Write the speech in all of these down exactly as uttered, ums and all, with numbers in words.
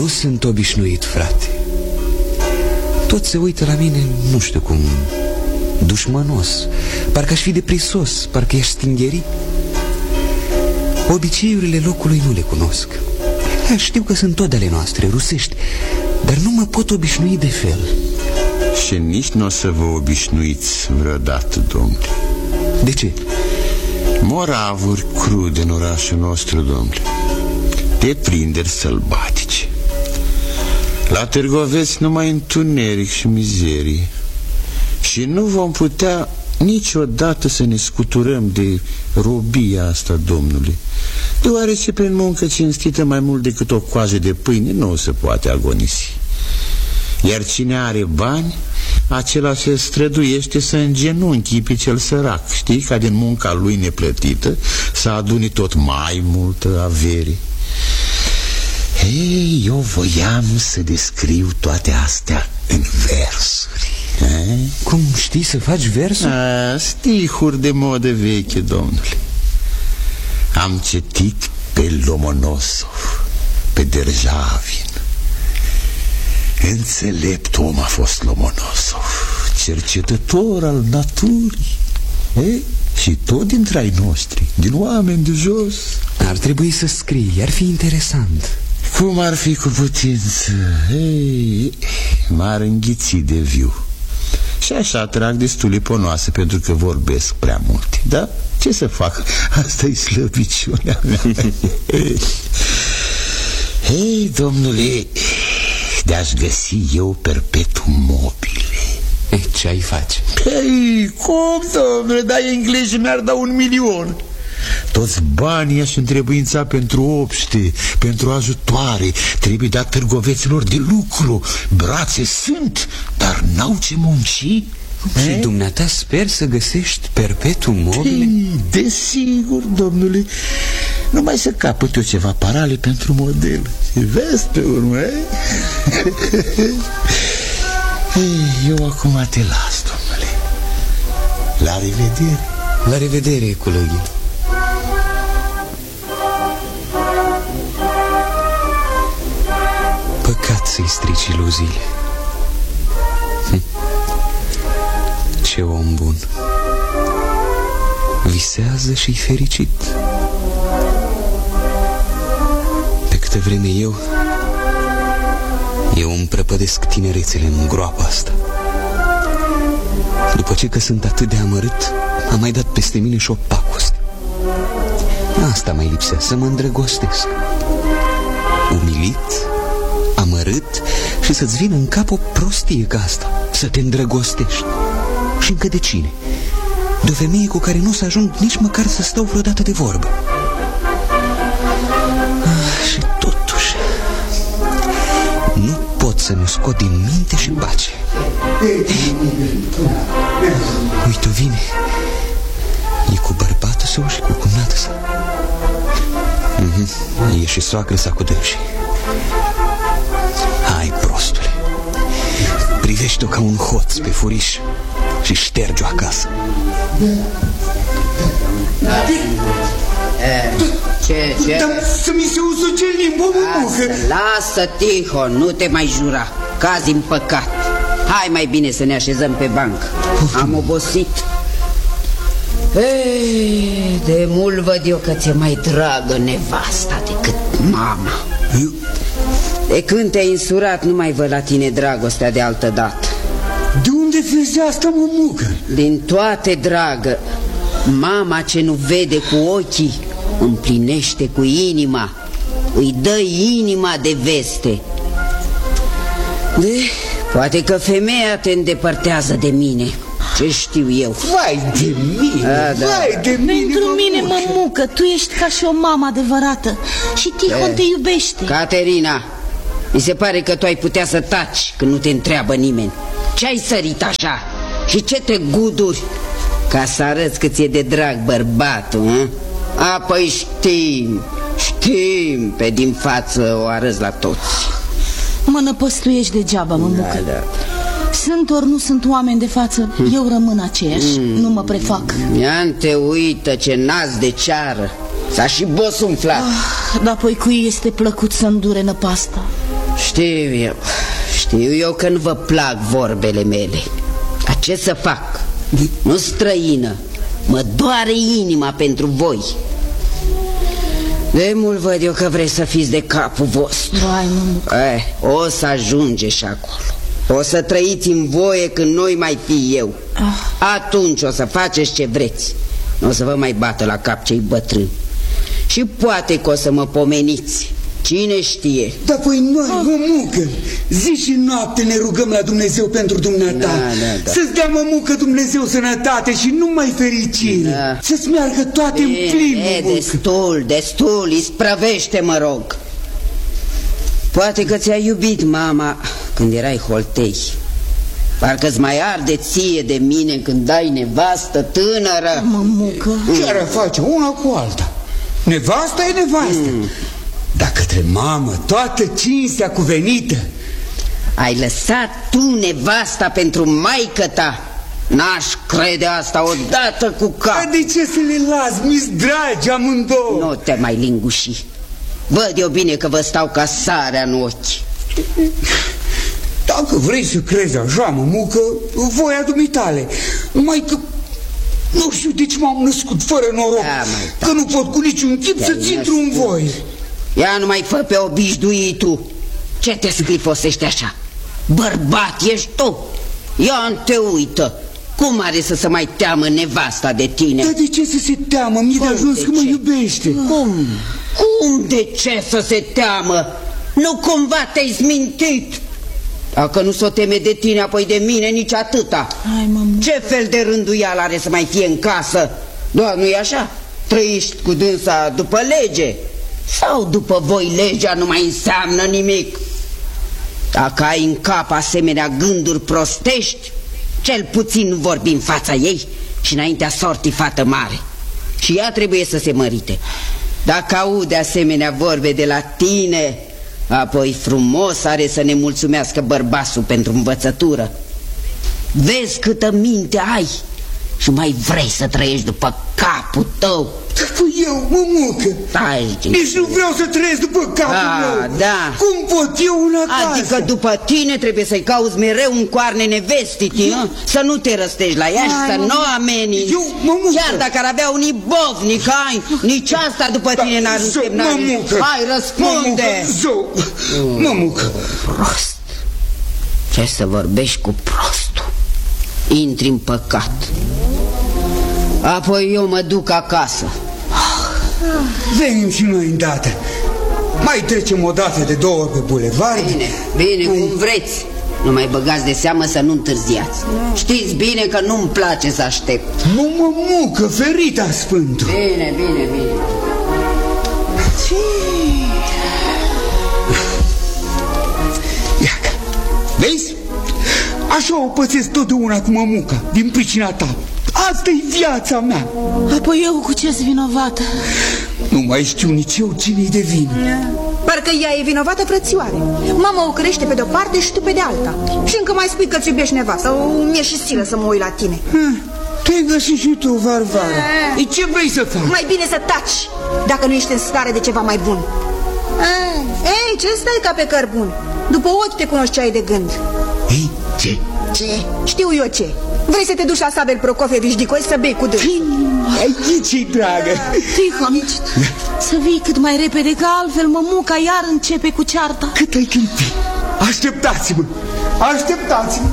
Nu sunt obișnuit, frate. Toți se uită la mine, nu știu cum, dușmănos. Parcă aș fi deprisos, parcă i-aș stingheri. Obiceiurile locului nu le cunosc. Știu că sunt tot ale noastre, rusești, dar nu mă pot obișnui de fel. Și nici nu o să vă obișnuiți vreodată, domnule. De ce? Moravuri crude în orașul nostru, domnule. Deprinderi sălbatice. La Târgoveți numai întuneric și mizerie. Și nu vom putea niciodată să ne scuturăm de robia asta, domnule, deoarece prin muncă cinstită mai mult decât o coajă de pâine nu se poate agonisi. Iar cine are bani, acela se străduiește să îngenunchi pe cel sărac, știi, ca din munca lui neplătită să adune tot mai multă avere. Ei, eu voiam să descriu toate astea în versuri. E? Cum știi să faci versuri? A, stihuri de modă veche, domnule. Am citit pe Lomonosov, pe Derjavin. Înțelept om a fost Lomonosov, cercetător al naturii. E? Și tot dintre ai noștri, din oameni de jos. Ar trebui să scrii, ar fi interesant. Cum ar fi cu putință? Ei, m-ar înghiți de viu. Și așa trag destule ponoase, pentru că vorbesc prea multe. Da? Ce să fac? Asta e slăbiciunea mea. Ei, domnule, de-aș găsi eu perpetuum mobile. E, ce ai face? Ei, cum, domnule? Dar englezii mi-ar da un milion. Toți banii aș întrebuința pentru obște, pentru ajutoare. Trebuie dat târgoveților de lucru. Brațe sunt, dar n-au ce munci. Și e? Dumneata sper să găsești perpetuum mobile? Ei, desigur, domnule. Numai să capăt eu ceva parale pentru model. Și vezi pe urmă, eh? Ei, eu acum te las, domnule. La revedere. La revedere, colegii. Păcat să-i strici iluziile. Hm. Ce om bun. Visează și-i fericit. Pe câtă vreme eu Eu îmi prăpădesc tinerețele în groapa asta. După ce că sunt atât de amărât, am mai dat peste mine și o pacoste. Asta mai lipsea, să mă îndrăgostesc. Umilit, amărât și să-ți vină în cap o prostie ca asta, să te îndrăgostești. Și încă de cine? De o femeie cu care nu o să ajung nici măcar să stau vreodată de vorbă. Ah, și totuși nu pot să-mi scot din minte și pace. Uite-o vine. E cu bărbatul său și cu cumnată sa. mm-hmm. E și soacră sa cu dânsii. Hai, prostule, privește-o ca un hoț pe furiș și șterge-o acasă. Ce, ce? Dar să mi se usuce limba, mămucă. Lasă, Tihon, nu te mai jura. Cazi în păcat. Hai mai bine să ne așezăm pe bancă. Am obosit. Ei, de mult văd eu că ți-e mai dragă nevasta decât mama. De când te-ai însurat, nu mai văd la tine dragostea de altă dată. De unde vezi asta, mămucă? Din toate, dragă. Mama ce nu vede cu ochii împlinește cu inima. Îi dă inima de veste. De, poate că femeia te îndepărtează de mine. Ce știu eu? Vai de mine, A, da. vai de mine. Pentru mine, mămucă, tu ești ca și o mamă adevărată. Și Tihon te iubește. Caterina, mi se pare că tu ai putea să taci când nu te întreabă nimeni. Ce ai sărit așa? Și ce te guduri? Ca să arăți că ți-e de drag bărbatul, hă? Apoi știm, știm, pe din față o arăți la toți. Mă năpăstuiești degeaba, mămucă. Da, da. Sunt ori nu sunt oameni de față, eu rămân aceeași, nu mă prefac. Ia-te uită ce nas de ceară. S-a și bosunflat. Ah, dar apoi cui este plăcut să îndure năpasta? Știu eu, știu eu că nu vă plac vorbele mele. Dar ce să fac? Nu străină, mă doare inima pentru voi. De mult văd eu că vreți să fiți de capul vostru. Vai, mămucă. Eh, o să ajunge și acolo. O să trăiți în voie când noi mai fi eu. ah. Atunci o să faceți ce vreți. Nu o să vă mai bată la cap cei bătrâni. Și poate că o să mă pomeniți. Cine știe? Dar păi noi, mămucă, zi și noapte ne rugăm la Dumnezeu pentru dumneata. Da, da, da. Să-ți dea, mămucă, Dumnezeu sănătate și numai fericire. Da. Să-ți meargă toate în plin, mămucă. Destul, destul, isprăvește, mă rog. Poate că ți-a iubit mama când erai holtei. Parcă-ți mai arde ție de mine când dai nevastă tânără. Mămucă. Ce ar face una cu alta? Nevasta e nevastă. mm. Dar către mamă toată cinstea cuvenită. Ai lăsat tu nevasta pentru maică ta. N-aș crede asta odată cu cap. Dar de ce să le las, mi-s dragi amândouă? Nu te mai linguși. Văd eu bine că vă stau ca sarea în ochi. Dacă vrei să crezi așa, mămucă, voia dumitale. Numai că nu știu de ce m-am născut fără noroc. da, Că nu pot cu niciun chip să-ți intru în voie. Ia nu mai fă pe obișnuit tu. Ce te scrifosești așa? Bărbat ești tu. Ia te uită. Cum are să se mai teamă nevasta de tine? Dar de ce să se teamă? Mi-e de ajuns că mă iubește. Cum? Cum de ce să se teamă? Nu cumva te-ai smintit? Dacă nu s-o teme de tine, apoi de mine nici atâta. Hai, mămucă. Ce fel de rânduială are să mai fie în casă? Doar nu-i așa? Trăiești cu dânsa după lege? Sau după voi legea nu mai înseamnă nimic? Dacă ai în cap asemenea gânduri prostești, cel puțin nu vorbi în fața ei și înaintea sortii fată mare. Și ea trebuie să se mărite. Dacă aude asemenea vorbe de la tine, apoi frumos are să ne mulțumească bărbasul pentru învățătură. Vezi câtă minte ai și mai vrei să trăiești după capul tău. Păi eu, mămucă, Stai, nici nu vreau să trăiesc după capul da, meu. da. Cum pot eu una casă? Adică după tine trebuie să-i cauți mereu un coarne nevestiti, eu... Să nu te răstești la ea și să nu ameninți. Eu, mămucă. Chiar dacă ar avea un ibovnic, ai, nici asta după da, tine n-ar însemna. Hai, răspunde. Mămucă, zău, mămucă. Prost. Ce să vorbești cu prostul? Intri în păcat. Apoi eu mă duc acasă. Venim și noi îndată. Mai trecem o dată de două ori pe bulevard. Bine, bine, cum vreți. Nu mai băgați de seamă să nu întârziați. Știți bine că nu-mi place să aștept. Nu, mămucă, ferita Sfântul. Bine, bine, bine. Iaca, vezi? Așa o pățesc totdeauna cu mămuca, din pricina ta. Asta-i viața mea. Apoi eu cu ce-s vinovată? Nu mai știu nici eu cine-i de vină. Parcă ea e vinovată, frățioare. Mama o crește pe de-o parte și tu pe de alta. Și încă mai spui că-ți iubești nevasta. Mi-e și silă să mă uit la tine. Te-ai găsit și tu, Varvara. E, ce vrei să faci? Mai bine să taci, dacă nu ești în stare de ceva mai bun. Ei, ce stai ca pe cărbun? După ochi te cunoșteai de gând. Ei, ce? Ce? Știu eu ce. Vrei să te duci la Sabel Prokofievici Dicoi să bei cu dâns. Aici-i, dragă. Tihon, să vii cât mai repede, că altfel mămuca iar începe cu cearta. Cât ai clipi? Așteptați-mă, așteptați-mă.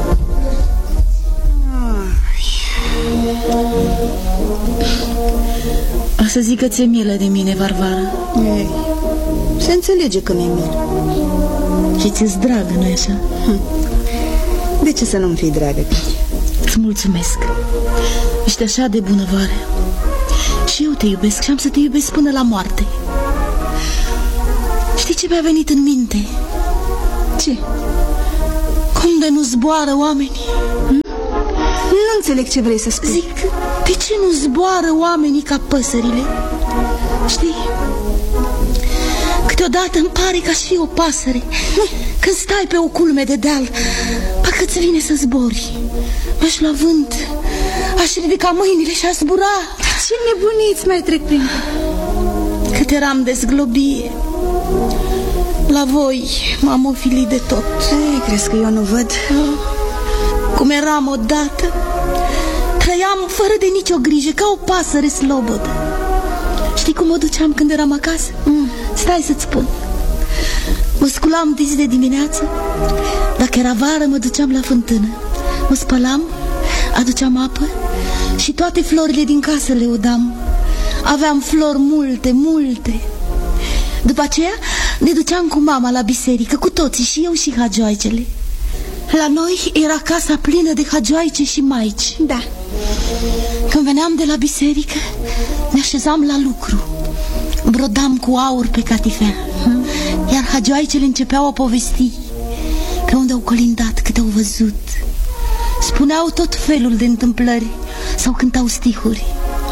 O să zic că ți-e milă de mine, Varvara. Ei, se înțelege că mi-e milă. Și ți-e dragă, nu-i așa? Hm. De ce să nu-mi fii dragă? Îți mulțumesc. Ești așa de bunăvoare. Și eu te iubesc și am să te iubesc până la moarte. Știi ce mi-a venit în minte? Ce? Cum de nu zboară oamenii? Hm? Nu înțeleg ce vrei să spui. Zic, de ce nu zboară oamenii ca păsările? Știi? Câteodată îmi pare că aș fi o pasăre. Când stai pe o culme de deal, parcă ți vine să zbori. M-aș lua vânt, aș ridica mâinile și aș zbura. Ce nebuniți mai trec prin... Cât eram de zglobie. La La voi m-am ofilit de tot. Ei, crezi că eu nu văd? Cum eram odată, trăiam fără de nicio grijă, ca o pasăre slobodă. Știi cum mă duceam când eram acasă? Mm. Stai să-ți spun. Mă sculam dis de dimineață. Dacă era vară, mă duceam la fântână. Mă spălam, aduceam apă și toate florile din casă le udam. Aveam flori multe, multe. După aceea ne duceam cu mama la biserică, cu toții, și eu și hagioaicele. La noi era casa plină de hagioaice și maici. Da. Când veneam de la biserică, ne așezam la lucru. Brodam cu aur pe catifea, iar hagioaicele începeau a povesti pe unde au colindat, câte au văzut. Spuneau tot felul de întâmplări sau cântau stihuri.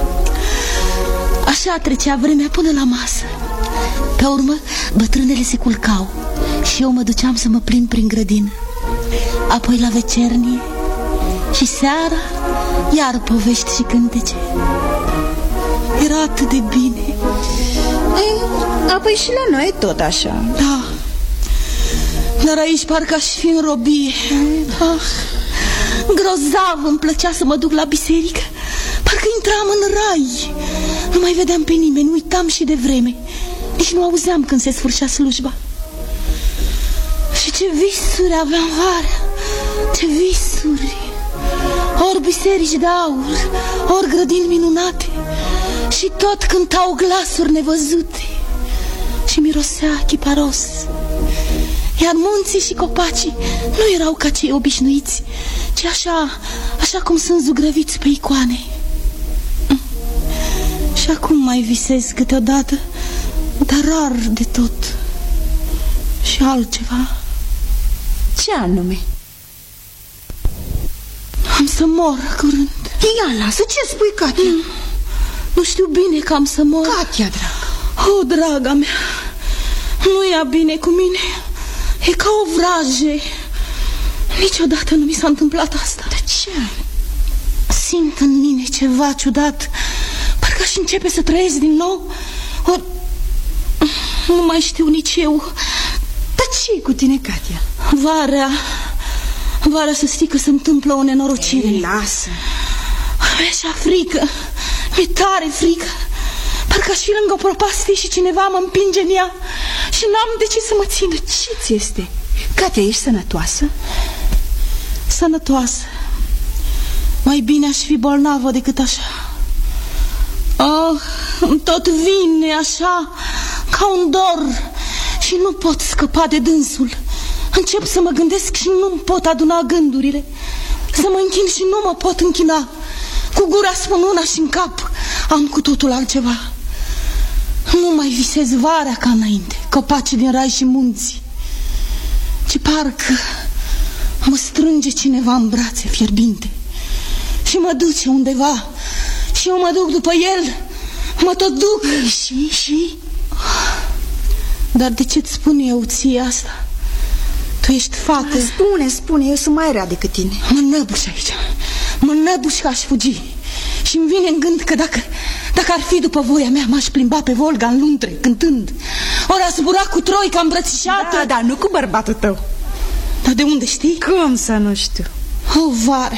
Așa trecea vremea până la masă. Pe urmă, bătrânele se culcau și eu mă duceam să mă plimb prin grădină. Apoi la vecernie și seara, iar povești și cântece. Era atât de bine. Ei, apoi și la noi tot așa. Da. Dar aici parcă aș fi în robie. Ah, grozav îmi plăcea să mă duc la biserică. Parcă intram în rai. Nu mai vedeam pe nimeni, uitam și de vreme. Nici nu auzeam când se sfârșea slujba. Și ce visuri aveam vara. Ce visuri. Ori biserici de aur, ori grădini minunate. Și tot cântau glasuri nevăzute. Și mirosea chiparos. Iar munții și copacii nu erau ca cei obișnuiți, ci așa, așa cum sunt zugrăviți pe icoane. Și acum mai visez câteodată, dar rar de tot. Și altceva. Ce anume? Am să mor curând. Ia, lasă, ce spui, Katia? Nu, nu știu bine că am să mor. Katia, dragă. O, draga mea, nu ia bine cu mine. E ca o vraje. Niciodată nu mi s-a întâmplat asta. Dar ce? Simt în mine ceva ciudat. Parcă aș începe să trăiesc din nou. O... Nu mai știu nici eu. Dar ce-i cu tine, Katia? Varea Varea să știi că se întâmplă o nenorocire. Ei, lasă. Mi-e așa frică. Mi-e tare frică. Parcă aș fi lângă o propastie și cineva mă împinge în ea și n-am de ce să mă țină. Ce ți este? Katia, ești sănătoasă? Sănătoasă. Mai bine aș fi bolnavă decât așa. Oh, tot vine așa, ca un dor, și nu pot scăpa de dânsul. Încep să mă gândesc și nu-mi pot aduna gândurile. Să mă închin și nu mă pot închina. Cu gura spun una și în cap am cu totul altceva. Nu mai visez varea ca înainte, copacii din rai și munți, ci parcă mă strânge cineva în brațe fierbinte și mă duce undeva. Și eu mă duc după el. Mă tot duc. Și, și? Dar de ce-ți spun eu ție asta? Tu ești fată. Spune, spune, eu sunt mai rea decât tine. Mă năbuș aici. Mă năbuș că aș fugi. Și îmi vine în gând că dacă, dacă ar fi după voia mea, m-aș plimba pe Volga în luntre, cântând. Ori a zbura cu troica îmbrățișată. Da, da, nu cu bărbatul tău. Dar de unde știi? Cum să nu știu? O, Varea,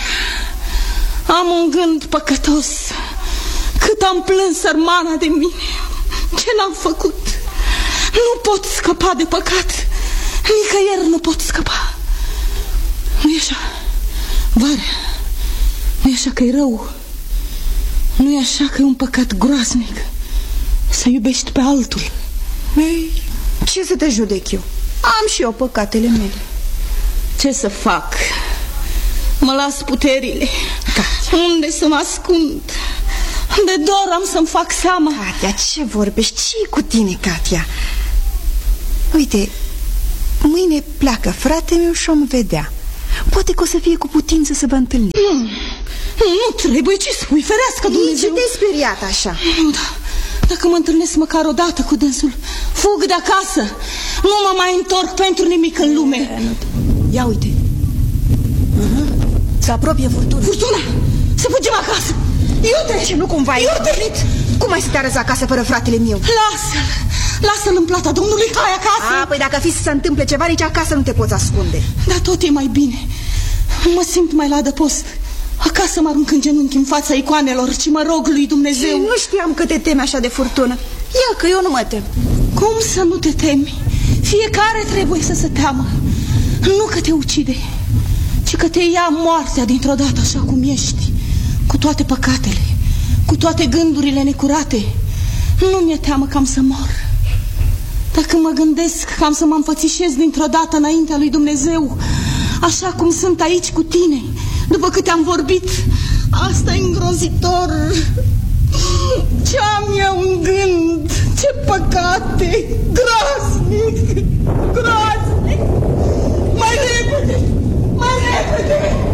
am un gând păcătos. Cât am plâns sărmana de mine. Ce n-am făcut? Nu pot scăpa de păcat. Nicăieri nu pot scăpa. Nu-i așa, Varea? Nu-i așa că e rău? Nu-i așa că e un păcat groaznic să iubești pe altul? Ei, ce să te judec eu? Am și eu păcatele mele. Ce să fac? Mă las puterile. Katia. Unde să mă ascund? De dor am să-mi fac seama. Katia, ce vorbești? Ce-i cu tine, Katia? Uite, mâine pleacă fratele meu și om vedea. Poate că o să fie cu putință să vă întâlniți. Nu, nu trebuie, ce spui? Ferească Dumnezeu. Ce te-ai speriat așa? Nu, da. Dacă mă întâlnesc măcar o dată cu dânsul, fug de acasă. Nu mă mai întorc pentru nimic în lume. Ia uite. uh-huh. Se apropie furtuna. Furtuna! Să fugim acasă! Iute! Ce, nu cumva ai întâlnit? Cum ai să te arăți acasă fără fratele meu? Lasă-l! Lasă-l în plata Domnului, hai acasă! A, Apoi dacă fi să se întâmple ceva, nici acasă nu te poți ascunde. Dar tot e mai bine. Mă simt mai la adăpost. Acasă mă arunc în genunchi în fața icoanelor și mă rog lui Dumnezeu. Și nu știam că te temi așa de furtună. Ia că eu nu mă tem. Cum să nu te temi? Fiecare trebuie să se teamă. Nu că te ucide, ci că te ia moartea dintr-o dată așa cum ești, cu toate păcatele, cu toate gândurile necurate. Nu mi-e teamă că am să mor. Dacă mă gândesc că am să mă înfățișez dintr-o dată înaintea lui Dumnezeu, așa cum sunt aici cu tine, după câte am vorbit, asta e îngrozitor. Ce am eu în gând? Ce păcate! Groaznic! Groaznic! Mai repede! Mai repede!